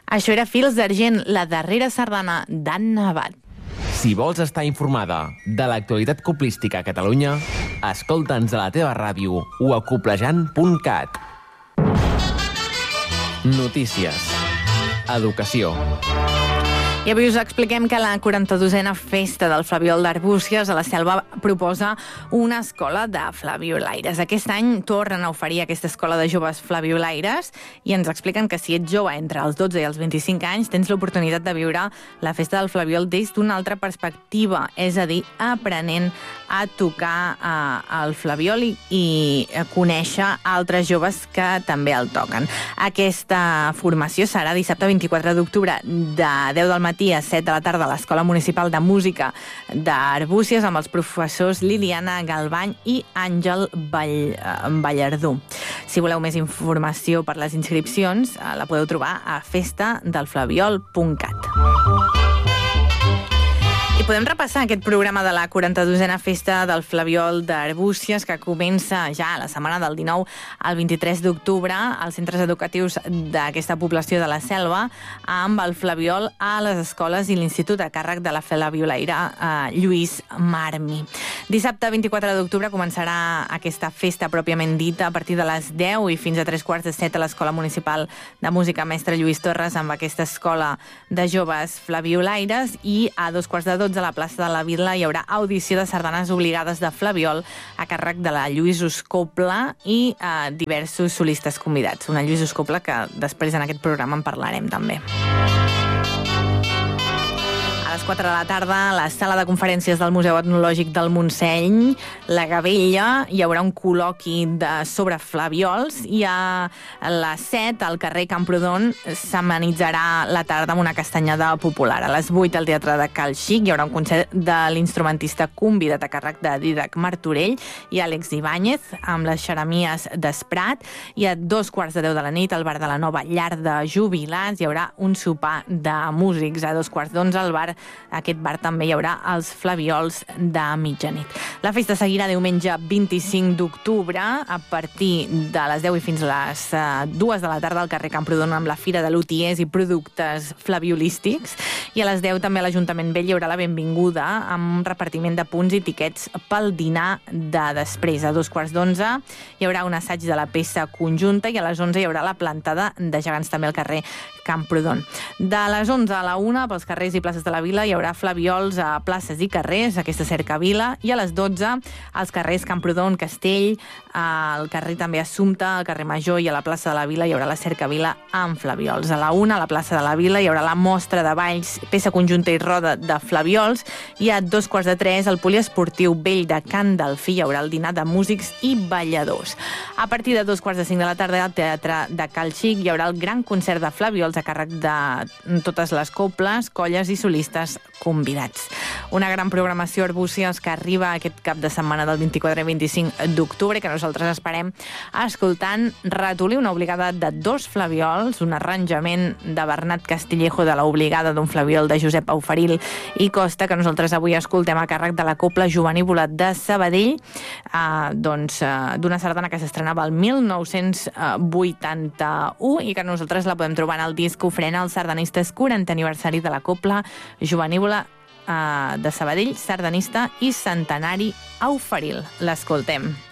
Això era Fils d'Argent, la darrera sardana d'Anna Abad. Si vols estar informada de l'actualitat coplística a Catalunya, escolta'ns a la teva ràdio o a coplejant.cat. Notícies. Educació. I avui us expliquem que la 42a Festa del Flabiol d'Arbúcies a la Selva proposa una escola de flabiolaires. Aquest any tornen a oferir aquesta escola de joves flabiolaires i ens expliquen que si ets jove entre els 12 i els 25 anys tens l'oportunitat de viure la Festa del Flabiol des d'una altra perspectiva, és a dir, aprenent a tocar el flabiol i conèixer altres joves que també el toquen. Aquesta formació serà dissabte 24 d'octubre de 10 del matí a 7 de la tarda a l'Escola Municipal de Música d'Arbúcies amb els professors Liliana Galbany i Àngel Ballardú. Si voleu més informació per les inscripcions, la podeu trobar a festadelflabiol.cat. I podem repassar aquest programa de la 42a Festa del Flabiol d'Arbúcies que comença ja la setmana del 19 al 23 d'octubre als centres educatius d'aquesta població de la Selva amb el flabiol a les escoles i l'institut a càrrec de la flabiolaire Lluís Marmi. Dissabte 24 d'octubre començarà aquesta festa pròpiament dita a partir de les 10 i fins a 3:45 a l'Escola Municipal de Música Mestre Lluís Torres amb aquesta escola de joves flabiolaires i a 2:45 a la plaça de la Vila hi haurà audició de sardanes obligades de flabiol a càrrec de la Lluís Uscopla i diversos solistes convidats. Una Lluís Uscopla que després en aquest programa en parlarem també. A les 4 de la tarda, a la sala de conferències del Museu Etnològic del Montseny, la Gavella, hi haurà un col·loqui sobre flaviols i a les 7, al carrer Camprodon, s'amenitzarà la tarda amb una castanyada popular. A les 8, al Teatre de Cal Xic, hi haurà un concert de l'instrumentista convidat a càrrec de Dídac Martorell i Àlex Ibáñez, amb les xeremies d'Esprat, i a 2:10 de la nit, al bar de la Nova Llar de Jubilats, hi haurà un sopar de músics. A 2:11 al bar aquest bar també hi haurà els flaviols de mitjanit. La festa seguirà diumenge 25 d'octubre a partir de les 10 i fins a les 2 de la tarda al carrer Camprodon amb la Fira de Lutiers i Productes Flabiolístics i a les 10 també a l'Ajuntament Vell hi haurà la benvinguda amb un repartiment de punts i tiquets pel dinar de després. A 2:15 hi haurà un assaig de la peça conjunta i a les 11 hi haurà la plantada de gegants també al carrer Camprodon. De les 11 a la 1 pels carrers i places de la Vila hi haurà flaviols a places i carrers, aquesta cercavila, i a les 12 als carrers Camprodon, Castell, al carrer també Assumpta, al carrer Major i a la plaça de la Vila hi haurà la cercavila amb flaviols. A la 1 a la plaça de la Vila hi haurà la mostra de balls, peça conjunta i roda de flaviols i a 2:15 al poliesportiu Vell de Can Delfí hi haurà el dinar de músics i balladors. A partir de 2:45 de la tarda al Teatre de Cal Xic hi haurà el gran concert de flaviols a càrrec de totes les coples, colles i solistes convidats. Una gran programació Arbúcies que arriba aquest cap de setmana del 24 i 25 d'octubre que nosaltres esperem escoltant Ratolí, una obligada de 2 flaviols, un arranjament de Bernat Castillejo de l'obligada d'un flabiol de Josep Auferil i Costa que nosaltres avui escoltem a càrrec de la Copla Jovenívola de Sabadell, d'una sardana que s'estrenava el 1981 i que nosaltres la podem trobar en el disc que ofrena els sardanistes 40 aniversari de la Copla Jovenívola de Sabadell, sardanista i centenari Auferil. L'escoltem.